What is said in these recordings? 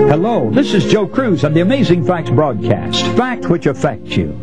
Hello, this is Joe Cruz on the Amazing Facts broadcast, Fact which affects you.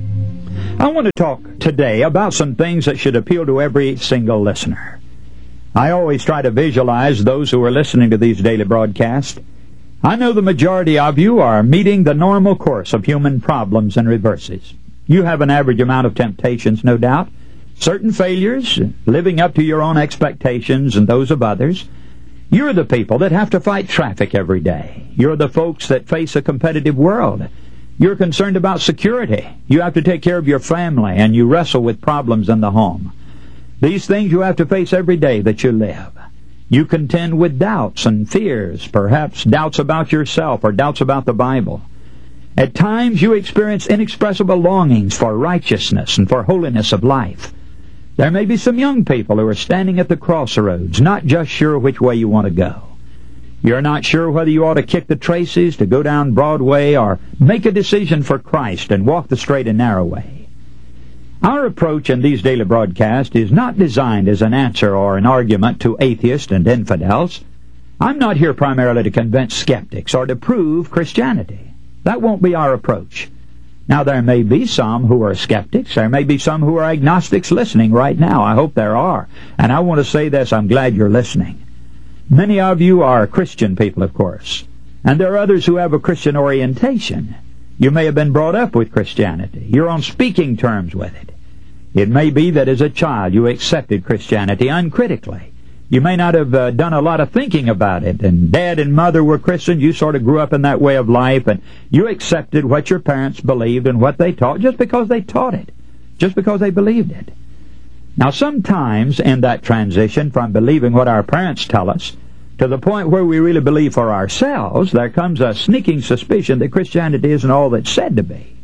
I want to talk today about some things that should appeal to every single listener. I always try to visualize those who are listening to these daily broadcasts. I know the majority of you are meeting the normal course of human problems and reverses. You have an average amount of temptations, no doubt, certain failures, living up to your own expectations and those of others. You're the people that have to fight traffic every day. You're the folks that face a competitive world. You're concerned about security. You have to take care of your family, and you wrestle with problems in the home. These things you have to face every day that you live. You contend with doubts and fears, perhaps doubts about yourself or doubts about the Bible. At times you experience inexpressible longings for righteousness and for holiness of life. There may be some young people who are standing at the crossroads, not just sure which way you want to go. You're not sure whether you ought to kick the traces, to go down Broadway, or make a decision for Christ and walk the straight and narrow way. Our approach in these daily broadcasts is not designed as an answer or an argument to atheists and infidels. I'm not here primarily to convince skeptics or to prove Christianity. That won't be our approach. Now, there may be some who are skeptics. There may be some who are agnostics listening right now. I hope there are. And I want to say this, I'm glad you're listening. Many of you are Christian people, of course. And there are others who have a Christian orientation. You may have been brought up with Christianity. You're on speaking terms with it. It may be that as a child you accepted Christianity uncritically. You may not have done a lot of thinking about it, and Dad and Mother were Christians. You sort of grew up in that way of life, and you accepted what your parents believed and what they taught just because they taught it, just because they believed it. Now, sometimes in that transition from believing what our parents tell us to the point where we really believe for ourselves, there comes a sneaking suspicion that Christianity isn't all it's said to be.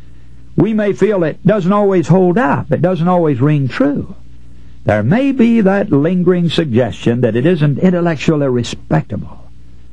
We may feel it doesn't always hold up, it doesn't always ring true. There may be that lingering suggestion that it isn't intellectually respectable.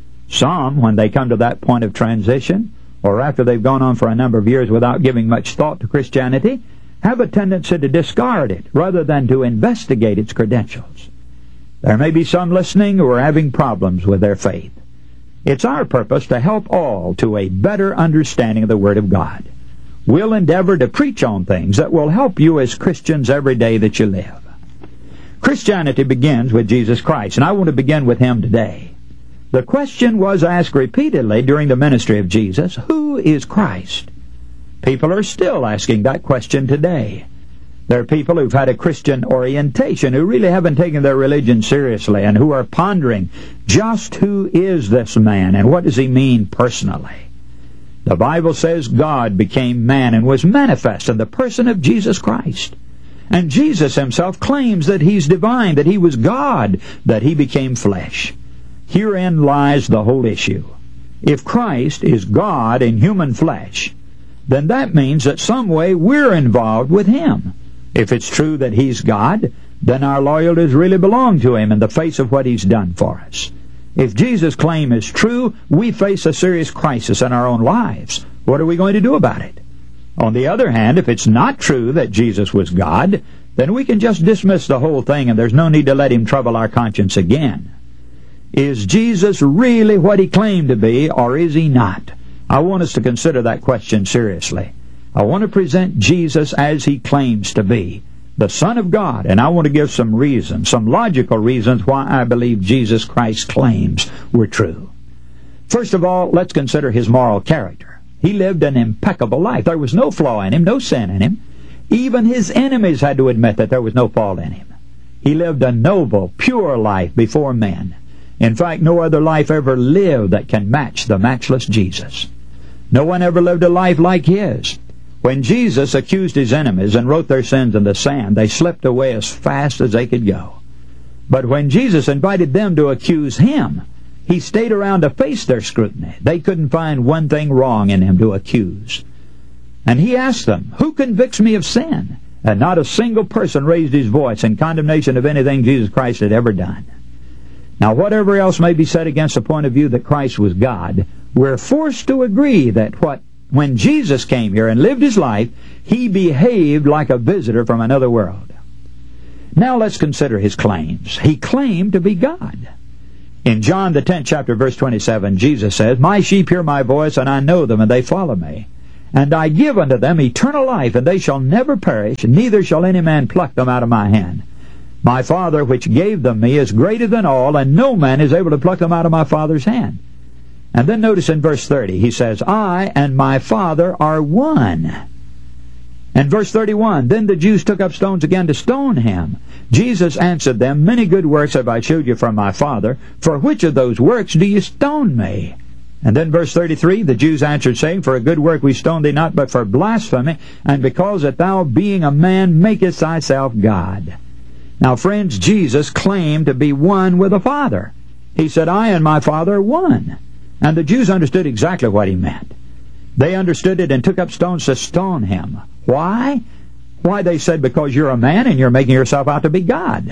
Some, when they come to that point of transition, or after they've gone on for a number of years without giving much thought to Christianity, have a tendency to discard it rather than to investigate its credentials. There may be some listening who are having problems with their faith. It's our purpose to help all to a better understanding of the Word of God. We'll endeavor to preach on things that will help you as Christians every day that you live. Christianity begins with Jesus Christ, and I want to begin with Him today. The question was asked repeatedly during the ministry of Jesus, who is Christ? People are still asking that question today. There are people who've had a Christian orientation who really haven't taken their religion seriously and who are pondering just who is this man and what does he mean personally. The Bible says God became man and was manifest in the person of Jesus Christ. And Jesus himself claims that he's divine, that he was God, that he became flesh. Herein lies the whole issue. If Christ is God in human flesh, then that means that some way we're involved with him. If it's true that he's God, then our loyalties really belong to him in the face of what he's done for us. If Jesus' claim is true, we face a serious crisis in our own lives. What are we going to do about it? On the other hand, if it's not true that Jesus was God, then we can just dismiss the whole thing and there's no need to let him trouble our conscience again. Is Jesus really what he claimed to be, or is he not? I want us to consider that question seriously. I want to present Jesus as he claims to be, the Son of God, and I want to give some reasons, some logical reasons why I believe Jesus Christ's claims were true. First of all, let's consider his moral character. He lived an impeccable life. There was no flaw in him, no sin in him. Even his enemies had to admit that there was no fault in him. He lived a noble, pure life before men. In fact, no other life ever lived that can match the matchless Jesus. No one ever lived a life like his. When Jesus accused his enemies and wrote their sins in the sand, they slipped away as fast as they could go. But when Jesus invited them to accuse him, he stayed around to face their scrutiny. They couldn't find one thing wrong in him to accuse. And he asked them, who convicts me of sin? And not a single person raised his voice in condemnation of anything Jesus Christ had ever done. Now, whatever else may be said against the point of view that Christ was God, we're forced to agree that when Jesus came here and lived his life, he behaved like a visitor from another world. Now let's consider his claims. He claimed to be God. In John, the 10th chapter, verse 27, Jesus says, "My sheep hear my voice, and I know them, and they follow me. And I give unto them eternal life, and they shall never perish, neither shall any man pluck them out of my hand. My Father which gave them me is greater than all, and no man is able to pluck them out of my Father's hand." And then notice in verse 30, he says, "I and my Father are one." And verse 31, "Then the Jews took up stones again to stone him. Jesus answered them, Many good works have I shewed you from my Father. For which of those works do you stone me?" And then verse 33, "The Jews answered, saying, For a good work we stone thee not, but for blasphemy, and because that thou, being a man, makest thyself God." Now, friends, Jesus claimed to be one with the Father. He said, "I and my Father are one." And the Jews understood exactly what he meant. They understood it and took up stones to stone him. Why? Why, they said, because you're a man and you're making yourself out to be God.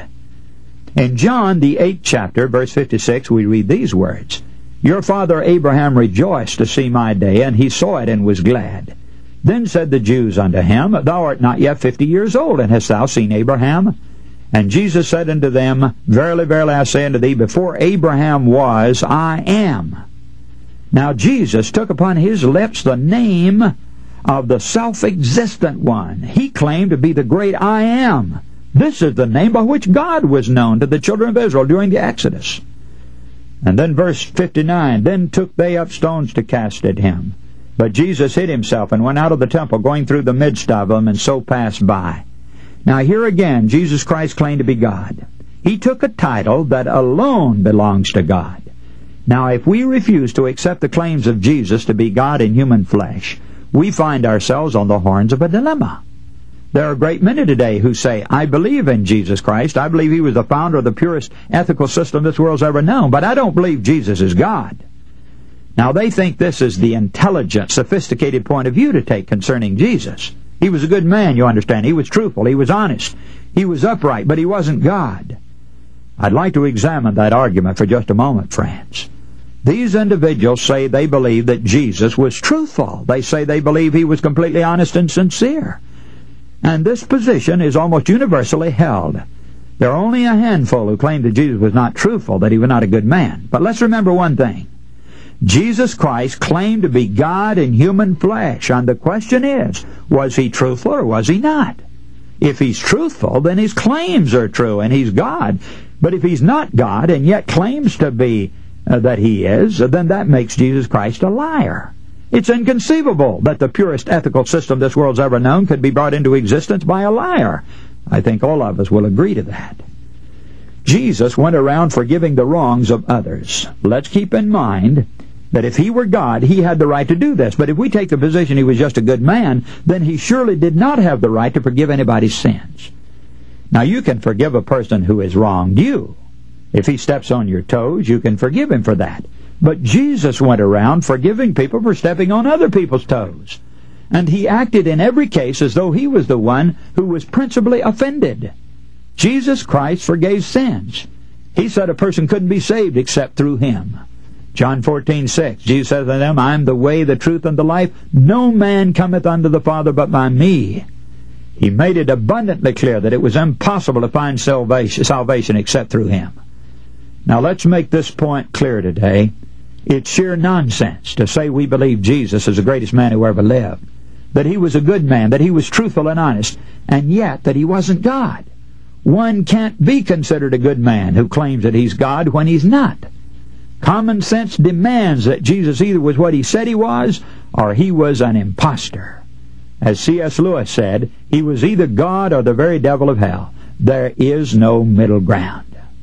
In John, the 8th chapter, verse 56, we read these words, "Your father Abraham rejoiced to see my day, and he saw it and was glad. Then said the Jews unto him, Thou art not yet 50 years old, and hast thou seen Abraham? And Jesus said unto them, Verily, verily, I say unto thee, before Abraham was, I am." Now Jesus took upon his lips the name of the self-existent one. He claimed to be the great I am. This is the name by which God was known to the children of Israel during the Exodus. And then verse 59, "Then took they up stones to cast at him. But Jesus hid himself and went out of the temple, going through the midst of them, and so passed by." Now here again, Jesus Christ claimed to be God. He took a title that alone belongs to God. Now, if we refuse to accept the claims of Jesus to be God in human flesh, we find ourselves on the horns of a dilemma. There are a great many today who say, "I believe in Jesus Christ. I believe he was the founder of the purest ethical system this world's ever known, but I don't believe Jesus is God." Now, they think this is the intelligent, sophisticated point of view to take concerning Jesus. He was a good man, you understand. He was truthful. He was honest. He was upright, but he wasn't God. I'd like to examine that argument for just a moment, friends. These individuals say they believe that Jesus was truthful. They say they believe he was completely honest and sincere. And this position is almost universally held. There are only a handful who claim that Jesus was not truthful, that he was not a good man. But let's remember one thing. Jesus Christ claimed to be God in human flesh, and the question is, was he truthful or was he not? If he's truthful, then his claims are true, and he's God. But if he's not God, and yet claims to be that he is, then that makes Jesus Christ a liar. It's inconceivable that the purest ethical system this world's ever known could be brought into existence by a liar. I think all of us will agree to that. Jesus went around forgiving the wrongs of others. Let's keep in mind that if he were God, he had the right to do this. But if we take the position he was just a good man, then he surely did not have the right to forgive anybody's sins. Now, you can forgive a person who has wronged you. If he steps on your toes, you can forgive him for that. But Jesus went around forgiving people for stepping on other people's toes. And he acted in every case as though he was the one who was principally offended. Jesus Christ forgave sins. He said a person couldn't be saved except through him. John 14:6, Jesus says to them, I am the way, the truth, and the life. No man cometh unto the Father but by me. He made it abundantly clear that it was impossible to find salvation except through him. Now let's make this point clear today. It's sheer nonsense to say we believe Jesus is the greatest man who ever lived, that he was a good man, that he was truthful and honest, and yet that he wasn't God. One can't be considered a good man who claims that he's God when he's not. Common sense demands that Jesus either was what he said he was, or he was an impostor. As C.S. Lewis said, he was either God or the very devil of hell. There is no middle ground.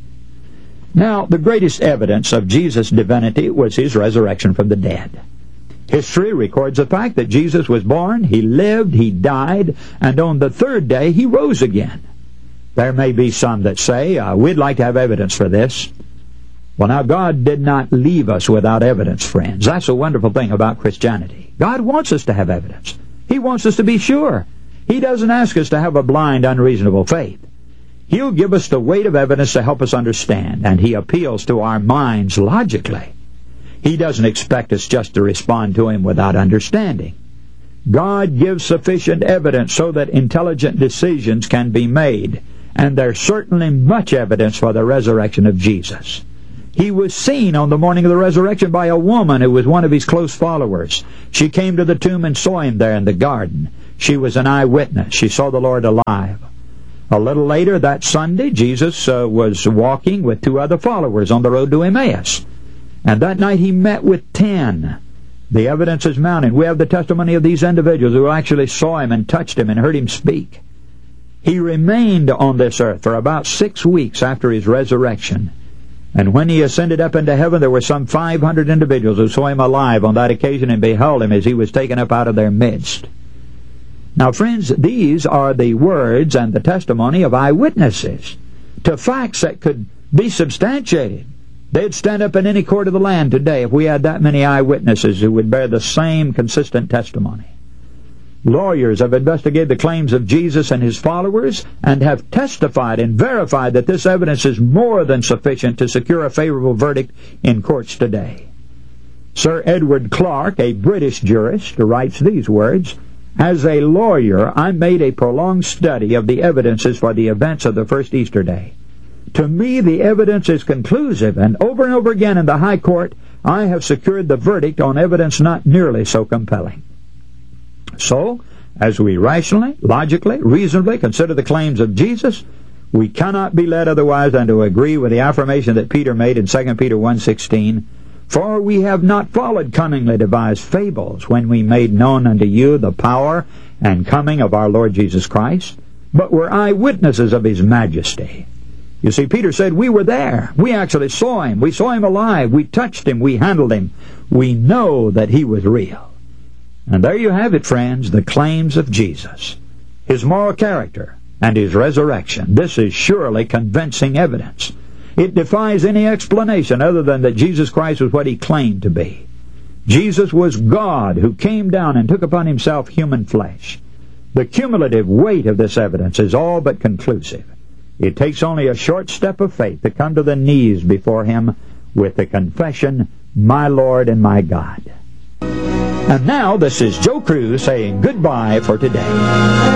Now, the greatest evidence of Jesus' divinity was his resurrection from the dead. History records the fact that Jesus was born, he lived, he died, and on the third day he rose again. There may be some that say, we'd like to have evidence for this. Well, now, God did not leave us without evidence, friends. That's a wonderful thing about Christianity. God wants us to have evidence. He wants us to be sure. He doesn't ask us to have a blind, unreasonable faith. He'll give us the weight of evidence to help us understand, and he appeals to our minds logically. He doesn't expect us just to respond to him without understanding. God gives sufficient evidence so that intelligent decisions can be made, and there's certainly much evidence for the resurrection of Jesus. He was seen on the morning of the resurrection by a woman who was one of his close followers. She came to the tomb and saw him there in the garden. She was an eyewitness. She saw the Lord alive. A little later that Sunday, Jesus was walking with 2 other followers on the road to Emmaus. And that night he met with 10. The evidence is mounting. We have the testimony of these individuals who actually saw him and touched him and heard him speak. He remained on this earth for about 6 weeks after his resurrection. And when he ascended up into heaven, there were some 500 individuals who saw him alive on that occasion and beheld him as he was taken up out of their midst. Now, friends, these are the words and the testimony of eyewitnesses to facts that could be substantiated. They'd stand up in any court of the land today if we had that many eyewitnesses who would bear the same consistent testimony. Lawyers have investigated the claims of Jesus and his followers and have testified and verified that this evidence is more than sufficient to secure a favorable verdict in courts today. Sir Edward Clarke, a British jurist, writes these words, "As a lawyer, I made a prolonged study of the evidences for the events of the first Easter day. To me, the evidence is conclusive, and over again in the High Court, I have secured the verdict on evidence not nearly so compelling." So, as we rationally, logically, reasonably consider the claims of Jesus, we cannot be led otherwise than to agree with the affirmation that Peter made in 2 Peter 1:16, "For we have not followed cunningly devised fables when we made known unto you the power and coming of our Lord Jesus Christ, but were eyewitnesses of his majesty." You see, Peter said, we were there. We actually saw him. We saw him alive. We touched him. We handled him. We know that he was real. And there you have it, friends, the claims of Jesus, his moral character, and his resurrection. This is surely convincing evidence. It defies any explanation other than that Jesus Christ was what he claimed to be. Jesus was God who came down and took upon himself human flesh. The cumulative weight of this evidence is all but conclusive. It takes only a short step of faith to come to the knees before him with the confession, "My Lord and my God." And now, this is Joe Cruz saying goodbye for today.